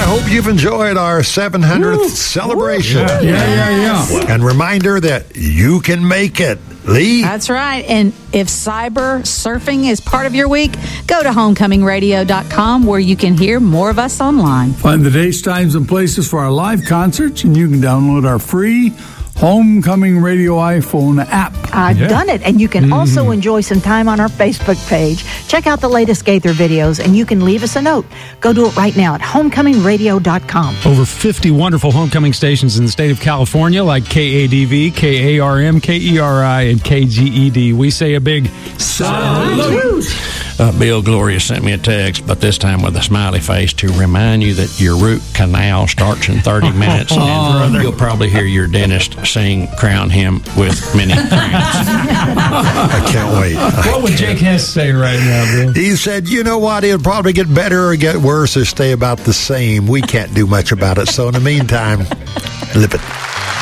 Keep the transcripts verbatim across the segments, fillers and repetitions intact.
hope you've enjoyed our seven hundredth Woo. celebration. Yeah, yeah, yeah. yeah. And reminder that you can make it. Lee? That's right. And if cyber surfing is part of your week, go to homecoming radio dot com where you can hear more of us online. Find the dates, times, and places for our live concerts, and you can download our free Homecoming Radio iPhone app. I've yeah. done it, and you can mm-hmm. also enjoy some time on our Facebook page. Check out the latest Gaither videos, and you can leave us a note. Go do it right now at homecoming radio dot com. Over fifty wonderful homecoming stations in the state of California, like K A D V, K A R M, K E R I, and K G E D. We say a big salute. Uh, Bill Gloria sent me a text, but this time with a smiley face, to remind you that your root canal starts in thirty minutes, and you'll probably hear your dentist sing Crown Him with many crowns. I can't wait. What would Jake Hess say right now, Bill? He said, you know what, it'll probably get better or get worse or stay about the same. We can't do much about it, so in the meantime, live it.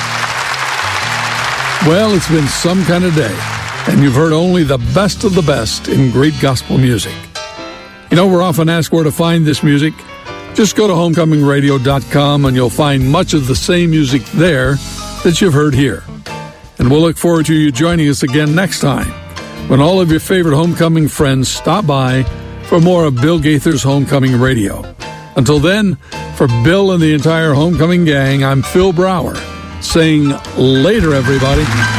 Well, it's been some kind of day, and you've heard only the best of the best in great gospel music. You know, we're often asked where to find this music. Just go to homecoming radio dot com, and you'll find much of the same music there that you've heard here. And we'll look forward to you joining us again next time when all of your favorite homecoming friends stop by for more of Bill Gaither's Homecoming Radio. Until then, for Bill and the entire Homecoming gang, I'm Phil Brower, saying later, everybody.